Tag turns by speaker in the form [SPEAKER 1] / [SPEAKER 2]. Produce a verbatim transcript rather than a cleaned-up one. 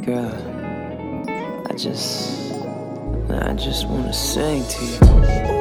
[SPEAKER 1] Girl, I just, I just wanna sing to you.